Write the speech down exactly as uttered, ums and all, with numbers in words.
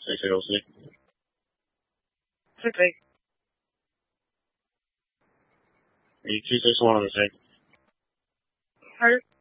six eight oh six. Okay. Are you two six one on the six? Pardon?